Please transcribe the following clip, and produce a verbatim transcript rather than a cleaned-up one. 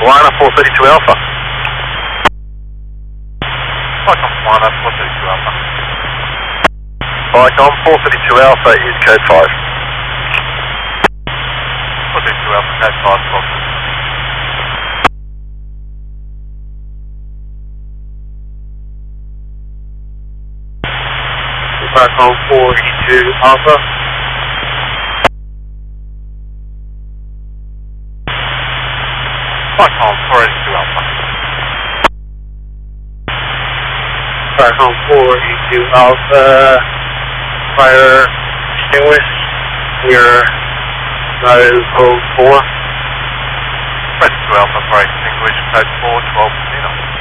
Liner four thirty-two Alpha. Flycom Liner four thirty-two Alpha. Flycom four thirty-two Alpha is code five. four thirty-two Alpha, code five, Fox. Flycom four eighty-two Alpha. Flycom four eighty-two Alpha. Flycom four eighty-two Alpha. Fire extinguished. We're not in code four. four eighty-two Alpha, fire extinguished, code four, twelve Casino.